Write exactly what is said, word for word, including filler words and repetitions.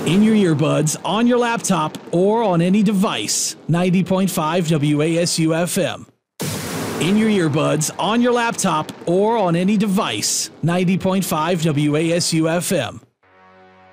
In your earbuds, on your laptop, or on any device. ninety point five W A S U F M. In your earbuds, on your laptop, or on any device. ninety point five W A S U F M.